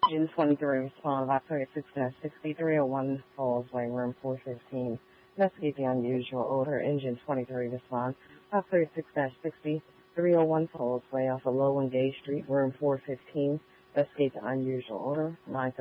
Engine 23 respond by 36-6301 Fallsway, room 415. Investigate the unusual odor. Engine 23 respond by 36-6301 Fallsway off of Lowen Gay Street, room 415. Investigate the unusual odor. 9